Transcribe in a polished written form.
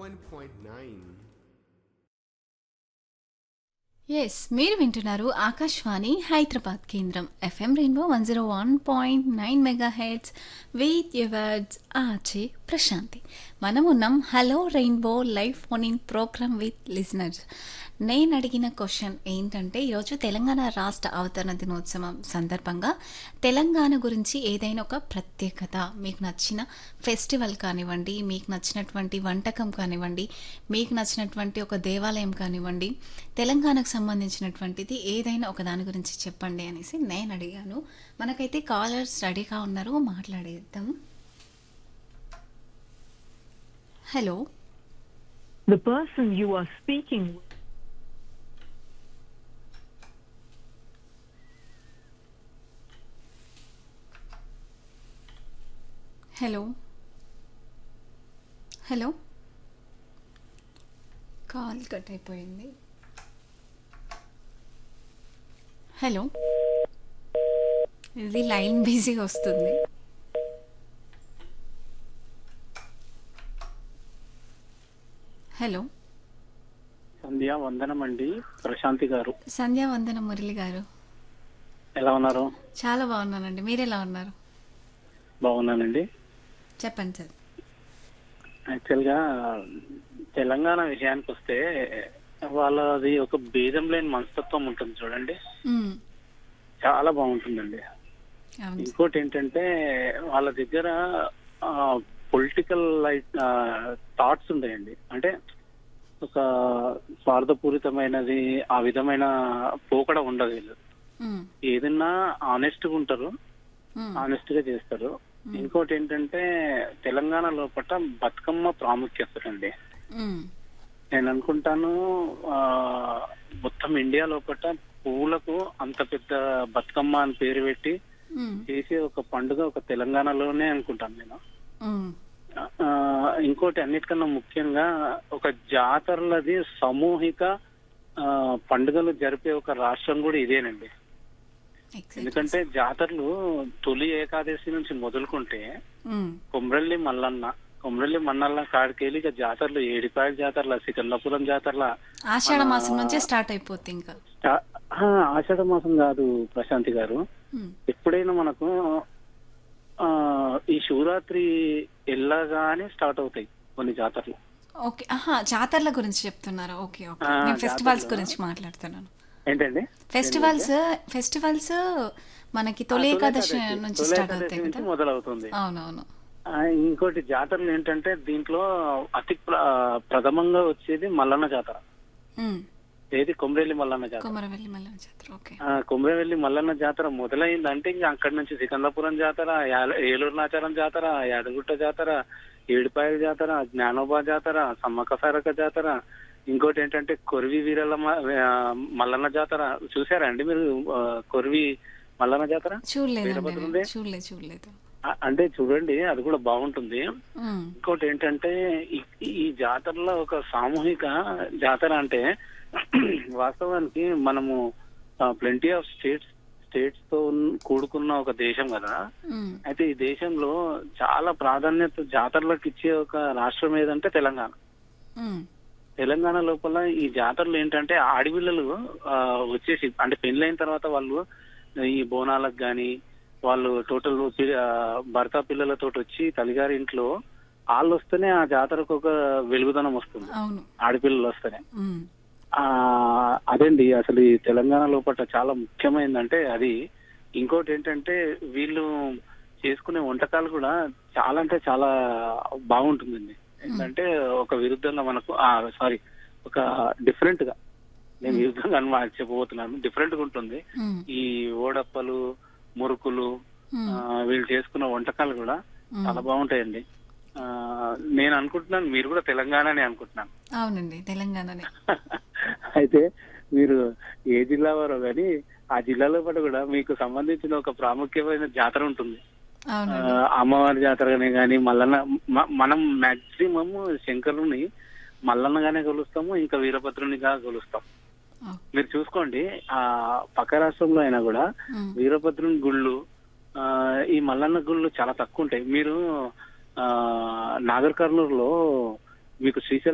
101.9. Yes మీరు వింటున్నారు ఆకాశవాణి హైదరాబాద్ కేంద్రం FM rainbow 101.9 mega heads with yours ఆచే Prashanti. మనం ఉన్నాం hello rainbow live phone in programme with listeners. నేను అడిగిన క్వశ్చన్ ఏంటంటే ఈరోజు తెలంగాణ రాష్ట్ర అవతరణ దినోత్సవం సందర్భంగా తెలంగాణ గురించి ఏదైనా ఒక ప్రత్యేకత, మీకు నచ్చిన ఫెస్టివల్ కానివ్వండి, మీకు నచ్చినటువంటి వంటకం కానివ్వండి, మీకు నచ్చినటువంటి ఒక దేవాలయం కానివ్వండి, తెలంగాణకు సంబంధించినటువంటిది ఏదైనా ఒక దాని గురించి చెప్పండి అనేసి నేను అడిగాను. మనకైతే కాలర్స్ రెడీగా ఉన్నారు, మాట్లాడేద్దాం. Hello, The person you are speaking with. Hello hello, call cut అయిపోయింది. హలో, ఇది లైన్ బిజీగా వస్తుంది. హలో, సంధ్యా వందనం అండి, ప్రశాంతి గారు. సంధ్యా వందన మురళి గారు, ఎలా ఉన్నారు? చాలా బాగున్నానండి. మీరు ఎలా ఉన్నారు? బాగున్నానండి. చెప్పండి సార్. యాక్చువల్గా తెలంగాణ విషయానికి వస్తే వాళ్ళది ఒక భేదం లేని మనస్తత్వం ఉంటుంది చూడండి, మ్మ్. చాలా బాగుంటుందండి. అవును. ఇంకోటి ఏంటంటే వాళ్ళ దగ్గర పొలిటికల్ థాట్స్ ఉంటాయండి. అంటే ఒక స్వార్థపూరితమైనది ఆ విధమైన పోకడ ఉండదు. వీళ్ళు మ్మ్. ఏదన్నా ఆనెస్ట్ గా ఉంటారు, మ్మ్. ఆనెస్ట్ గా చేస్తారు. ఇంకోటి ఏంటంటే తెలంగాణ లోపల బతుకమ్మ ప్రాముఖ్యత అండి. మ్మ్. నేను అనుకుంటాను మొత్తం ఇండియా లోపల పువ్వులకు అంత పెద్ద బతుకమ్మ అని పేరు పెట్టి మ్మ్. చేసే ఒక పండుగ ఒక తెలంగాణలోనే అనుకుంటాను నేను. మ్మ్. ఇంకోటి అన్నిటికన్నా ముఖ్యంగా ఒక జాతరలది సామూహిక పండుగలు జరిపే ఒక రాష్ట్రం కూడా ఇదేనండి. Exactly. ఎందుకంటే జాతరలు తొలి ఏకాదశి నుంచి మొదలుకుంటే మ్మ్. కొమ్రెల్లి మన్నల్ల కాడికెళ్ళి ఇక జాతరలు, ఏడిపాయల జాతరల, సికంద్రాపురం జాతరల, ఆషాఢ మాసం నుంచే స్టార్ట్ అయిపోతుంది ఇంకా. ఆషాఢ మాసం కాదు ప్రశాంతి గారు, మ్మ్. ఎప్పుడైనా మనకు ఈ శివరాత్రి వెళ్ళగానే స్టార్ట్ అవుతాయి కొన్ని జాతరలు. ఓకే, ఆహా, జాతరల గురించి చెప్తున్నారా? ఓకే ఓకే, నేను ఫెస్టివల్స్ గురించి మాట్లాడుతున్నాను. ఏంటండి? ఫెస్టివల్స్ మనకి తొలి ఏకాదశి నుంచి తొలి స్టార్ట్ ఏకాదశి అవుతాయి నుంచి కదా. మొదలవుతుంది. అవునవును. ఇంకోటి జాతరలు ఏంటంటే దీంట్లో అతి ప్రథమంగా వచ్చేది మల్లన్న జాతర. మ్మ్. ఏది కొమ్రెల్లి మల్లన్న జాతర. కొమరవెల్లి మల్లన్న జాతర. ఓకే. కొమ్రెవెల్లి మల్లన్న జాతర మొదలైందంటే ఇంకా అక్కడి నుంచి సికంద్రాపురం జాతర, ఏలూరు నాచారం జాతర, యాదగుట్ట జాతర, ఏడుపాయల జాతర, జ్ఞానోబా జాతర, సమ్మక్క సారక్క జాతర. ఇంకోటి ఏంటంటే కొరివి వీరల మల్లన్న జాతర. చూసారా అండి మీరు కొరివి మల్లన్న జాతర? వీరభద్రుంది. చూడలేదు. అంటే చూడండి, అది కూడా బాగుంటుంది. మ్మ్. ఇంకోటి ఏంటంటే ఈ జాతరలో ఒక సామూహిక జాతర అంటే వాస్తవానికి మనము ప్లెంటీ ఆఫ్ స్టేట్స్ తో కూడుకున్న ఒక దేశం కదా. మ్మ్. అయితే ఈ దేశంలో చాలా ప్రాధాన్యత జాతరలకు ఇచ్చే ఒక రాష్ట్రం ఏదంటే తెలంగాణ. మ్మ్. తెలంగాణ లోపల ఈ జాతరలు ఏంటంటే ఆడపిల్లలు వచ్చేసి, అంటే పెళ్ళైన తర్వాత వాళ్ళు ఈ బోనాలకు గాని వాళ్ళు టోటల్ భర్త పిల్లలతో వచ్చి తల్లిగారి ఇంట్లో వాళ్ళు వస్తేనే ఆ జాతరకు ఒక వెలుగుదనం వస్తుంది, అవును. ఆడపిల్లలు వస్తేనే. మ్మ్. అదండి అసలు ఈ తెలంగాణ లోపల చాలా ముఖ్యమైనదంటే అది. ఇంకోటి ఏంటంటే వీళ్ళు చేసుకునే వంటకాలు కూడా చాలా అంటే చాలా బాగుంటుందండి. ఏంటంటే ఒక విరుద్ధంగా మనకు ఒక డిఫరెంట్ గా, నేను విరుద్ధంగా చెప్పబోతున్నాను, డిఫరెంట్ గా ఉంటుంది. మ్మ్. ఈ ఓడప్పలు, మురుకులు, వీళ్ళు చేసుకున్న వంటకాలు కూడా చాలా బాగుంటాయండి. నేను అనుకుంటున్నాను మీరు కూడా తెలంగాణనే అనుకుంటున్నాను. అవునండి, తెలంగాణనే. అయితే మీరు ఏ జిల్లా వారో కానీ ఆ జిల్లాలో పాటు కూడా మీకు సంబంధించిన ఒక ప్రాముఖ్యమైన జాతర ఉంటుంది. అవునండి. అమ్మవారి జాతరనే గాని మల్లన్న, మనం మాక్సిమం శంకరుని మల్లన్నగానే కొలుస్తాము, ఇంకా వీరభద్రునిగా కొలుస్తాం. మీరు చూసుకోండి, ఆ పక్క రాష్ట్రంలో అయినా కూడా మ్మ్. వీరభద్రుని గుళ్ళు, ఈ మల్లన్న గుళ్ళు చాలా తక్కువ ఉంటాయి. మీరు నాగర్ కర్నూలులో మీకు శ్రీశైలం